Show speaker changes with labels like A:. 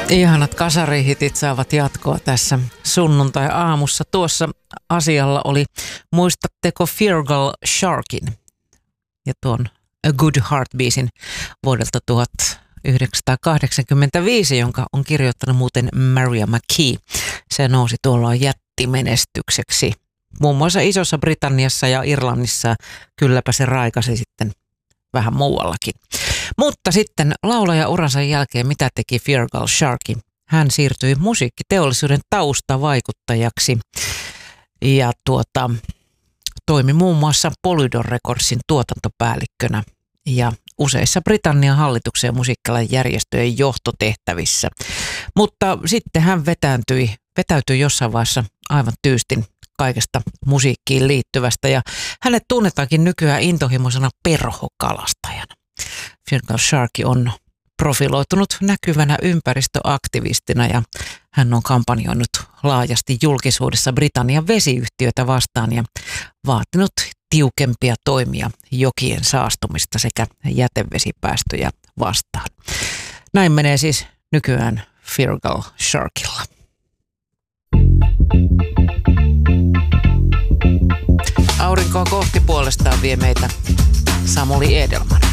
A: Ihanat kasarihitit saavat jatkoa tässä sunnuntai-aamussa. Tuossa asialla oli, muistatteko Feargal Sharkin ja tuon A Good Heart-biisin vuodelta 1985, jonka on kirjoittanut muuten Mariah McKee. Se nousi tuolloin jättimenestykseksi. Muun muassa Isossa Britanniassa ja Irlannissa, kylläpä se raikasi sitten vähän muuallakin. Mutta sitten laulajauransa jälkeen mitä teki Feargal Sharkin? Hän siirtyi musiikkiteollisuuden taustavaikuttajaksi ja toimi muun muassa Polydor Recordsin tuotantopäällikkönä ja useissa Britannian hallituksen ja musiikkialan järjestöjen johtotehtävissä. Mutta sitten hän vetäytyi jossain vaiheessa aivan tyystin kaikesta musiikkiin liittyvästä ja hänet tunnetaankin nykyään intohimoisena perhokalastajana. Feargal Shark on profiloitunut näkyvänä ympäristöaktivistina ja hän on kampanjoinut laajasti julkisuudessa Britannian vesiyhtiöitä vastaan ja vaatinut tiukempia toimia jokien saastumista sekä jätevesipäästöjä vastaan. Näin menee siis nykyään Feargal Sharkilla. Aurinkoa kohti puolestaan vie meitä Samuli Edelman.